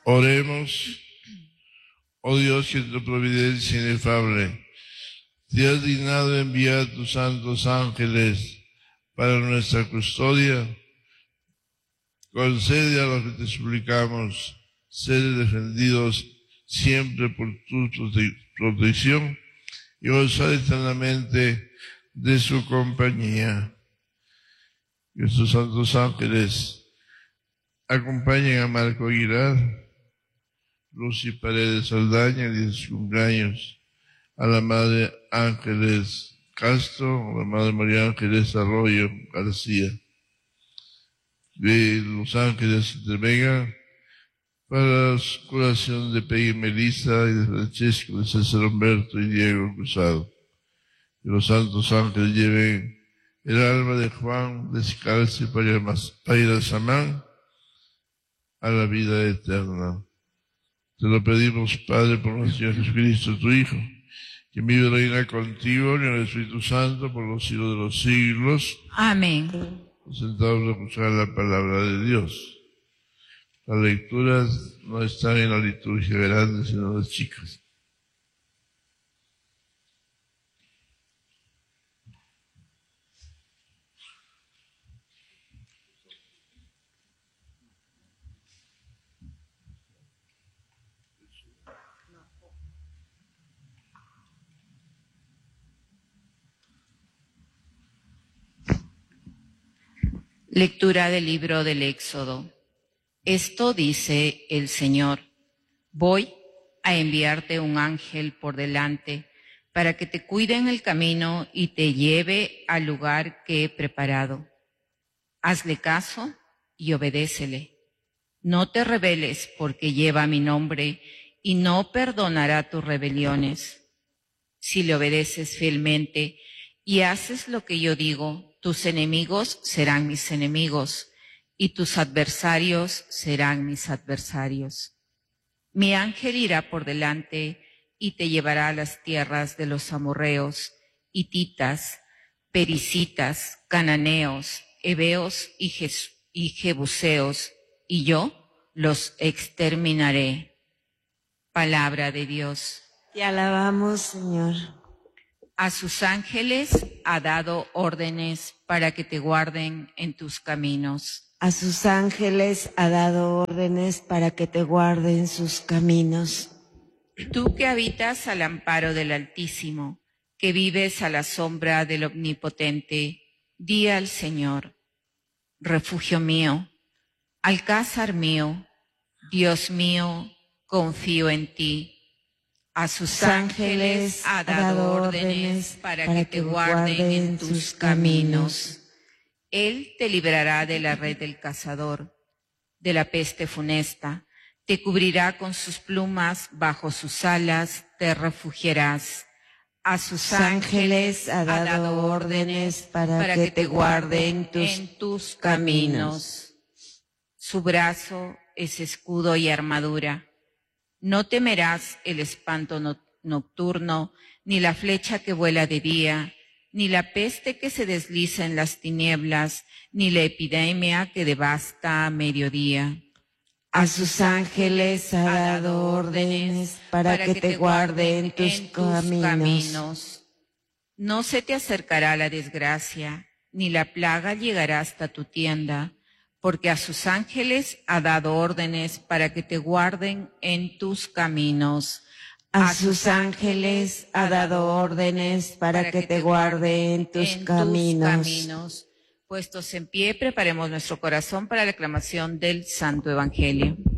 Oremos. Oh Dios, que en tu providencia inefable te has dignado enviar tus santos ángeles para nuestra custodia, concede a los que te suplicamos ser defendidos siempre por tu protección y gozar eternamente de su compañía. Que estos santos ángeles acompañen a Marco Aguilar, Lucy Paredes Saldaña, en 10 cumpleaños, a la Madre Ángeles Castro, a la Madre María Ángeles Arroyo García. De los ángeles intervengan para la curación de Peggy Melissa y de Francesco, de César Humberto y Diego Cruzado. Que los santos ángeles lleven el alma de Juan Descalce para ir a Samán a la vida eterna. Te lo pedimos, Padre, por nuestro Señor Jesucristo, tu Hijo, que vive y reina contigo en el Espíritu Santo por los siglos de los siglos. Amén. Sentados a escuchar la palabra de Dios. Las lecturas no están en la liturgia grande, sino las chicas. Lectura del libro del Éxodo. Esto dice el Señor: voy a enviarte un ángel por delante para que te cuide en el camino y te lleve al lugar que he preparado. Hazle caso y obedécele. No te rebeles porque lleva mi nombre y no perdonará tus rebeliones. Si le obedeces fielmente y haces lo que yo digo, tus enemigos serán mis enemigos y tus adversarios serán mis adversarios. Mi ángel irá por delante y te llevará a las tierras de los amorreos, hititas, pericitas, cananeos, heveos y jebuseos, y yo los exterminaré. Palabra de Dios. Te alabamos, Señor. A sus ángeles ha dado órdenes para que te guarden en tus caminos. A sus ángeles ha dado órdenes para que te guarden sus caminos. Tú que habitas al amparo del Altísimo, que vives a la sombra del Omnipotente, di al Señor: refugio mío, alcázar mío, Dios mío, confío en ti. A sus ángeles ha dado órdenes para que te guarden en tus caminos. Él te librará de la red del cazador, de la peste funesta. Te cubrirá con sus plumas, bajo sus alas te refugiarás. A sus ángeles ha dado órdenes para que te guarden en tus caminos. Su brazo es escudo y armadura. No temerás el espanto nocturno, ni la flecha que vuela de día, ni la peste que se desliza en las tinieblas, ni la epidemia que devasta a mediodía. A sus ángeles ha dado órdenes para que te guarden tus caminos. No se te acercará la desgracia, ni la plaga llegará hasta tu tienda, porque a sus ángeles ha dado órdenes para que te guarden en tus caminos. A sus ángeles ha dado órdenes para que te guarden en tus caminos. Puestos en pie, preparemos nuestro corazón para la aclamación del Santo Evangelio.